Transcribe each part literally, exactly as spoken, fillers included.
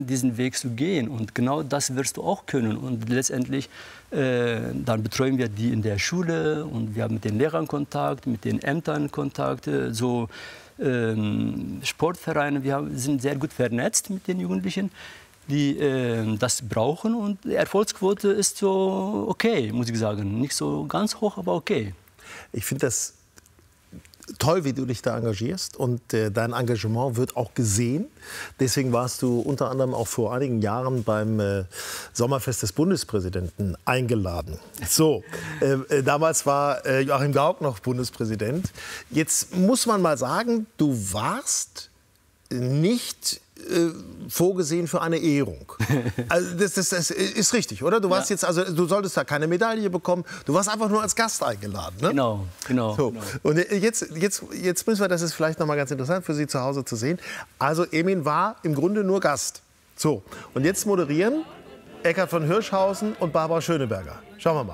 diesen Weg zu gehen. Und genau das wirst du auch können. Und letztendlich, äh, dann betreuen wir die in der Schule und wir haben mit den Lehrern Kontakt, mit den Ämtern Kontakt, äh, so ähm, Sportvereine. Wir haben, sind sehr gut vernetzt mit den Jugendlichen, die äh, das brauchen. Und die Erfolgsquote ist so okay, muss ich sagen. Nicht so ganz hoch, aber okay. Ich finde das toll, wie du dich da engagierst, und äh, dein Engagement wird auch gesehen. Deswegen warst du unter anderem auch vor einigen Jahren beim äh, Sommerfest des Bundespräsidenten eingeladen. So, äh, äh, damals war äh, Joachim Gauck noch Bundespräsident. Jetzt muss man mal sagen, du warst nicht äh, vorgesehen für eine Ehrung. Also das, das, das ist richtig, oder? Du warst ja. jetzt, also du solltest da keine Medaille bekommen. Du warst einfach nur als Gast eingeladen, ne? Genau, genau. So. genau. Und jetzt, jetzt, jetzt müssen wir, das ist vielleicht noch mal ganz interessant für Sie zu Hause zu sehen. Also Emin war im Grunde nur Gast. So. Und jetzt moderieren Eckhard von Hirschhausen und Barbara Schöneberger. Schauen wir mal.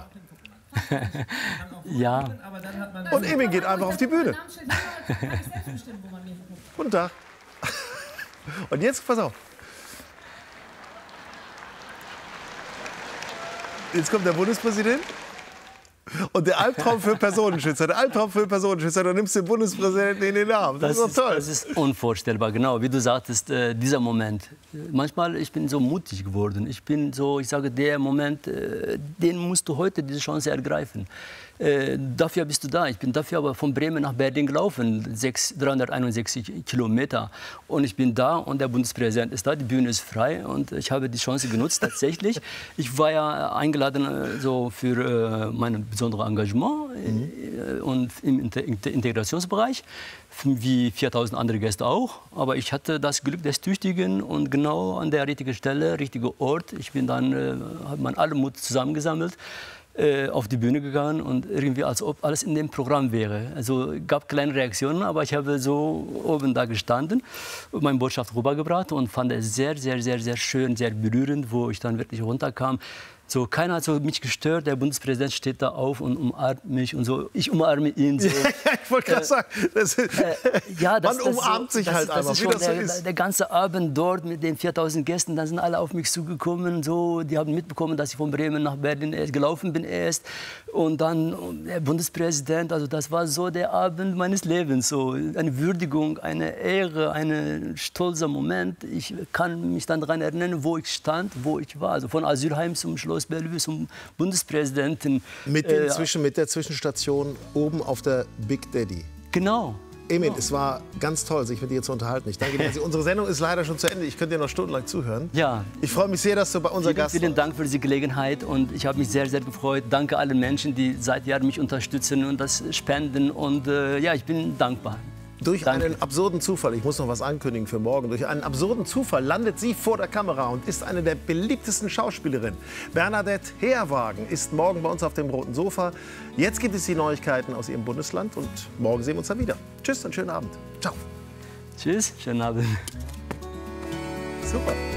Ja. Und Emin geht einfach auf die Bühne. Guten Tag. Und jetzt, pass auf. Jetzt kommt der Bundespräsident. Und der Albtraum für Personenschützer, der Albtraum für Personenschützer, da nimmst du den Bundespräsidenten in den Arm. Das, das ist doch toll. Das ist unvorstellbar, genau. Wie du sagtest, äh, dieser Moment. Manchmal, ich bin so mutig geworden. Ich bin so, ich sage, der Moment, äh, den musst du heute, diese Chance ergreifen. Äh, dafür bist du da. Ich bin dafür aber von Bremen nach Berlin gelaufen, dreihunderteinundsechzig Kilometer. Und ich bin da und der Bundespräsident ist da, die Bühne ist frei und ich habe die Chance genutzt, tatsächlich. Ich war ja eingeladen äh, so für äh, mein besonderes Engagement mhm. äh, und im Inter Integrationsbereich, wie viertausend andere Gäste auch. Aber ich hatte das Glück des Tüchtigen und genau an der richtigen Stelle, richtiger Ort. Ich bin dann, äh, habe meinen allen Mut zusammengesammelt, auf die Bühne gegangen und irgendwie, als ob alles in dem Programm wäre. Also gab kleine Reaktionen, aber ich habe so oben da gestanden und meine Botschaft rübergebracht und fand es sehr, sehr, sehr, sehr schön, sehr berührend, wo ich dann wirklich runterkam. So, keiner hat so mich gestört. Der Bundespräsident steht da auf und umarmt mich und so. Ich umarme ihn. So. Ja, ich wollte gerade äh, sagen, das ist, äh, ja, das, man das umarmt so, sich das, halt das einfach, ist wie das so der, ist. Der ganze Abend dort mit den viertausend Gästen, dann sind alle auf mich zugekommen. So, die haben mitbekommen, dass ich von Bremen nach Berlin erst gelaufen bin erst. Und dann der Bundespräsident, also das war so der Abend meines Lebens. So eine Würdigung, eine Ehre, ein stolzer Moment. Ich kann mich dann daran erinnern, wo ich stand, wo ich war. Also von Asylheim zum Schloss Bellevue zum Bundespräsidenten. Mit, den äh, Zwischen, mit der Zwischenstation oben auf der Big Daddy. Genau. Emin, genau. Es war ganz toll, sich mit dir zu unterhalten. Ich danke dir. Unsere Sendung ist leider schon zu Ende. Ich könnte dir noch stundenlang zuhören. Ja. Ich freue mich sehr, dass du bei unserem vielen, Gast Vielen warst. Dank für diese Gelegenheit und ich habe mich sehr, sehr gefreut. Danke allen Menschen, die seit Jahren mich unterstützen und das spenden. Und äh, ja, ich bin dankbar. Durch Danke. einen absurden Zufall, ich muss noch was ankündigen für morgen, durch einen absurden Zufall landet sie vor der Kamera und ist eine der beliebtesten Schauspielerinnen. Bernadette Heerwagen ist morgen bei uns auf dem roten Sofa. Jetzt gibt es die Neuigkeiten aus ihrem Bundesland und morgen sehen wir uns dann wieder. Tschüss und schönen Abend. Ciao. Tschüss, schönen Abend. Super.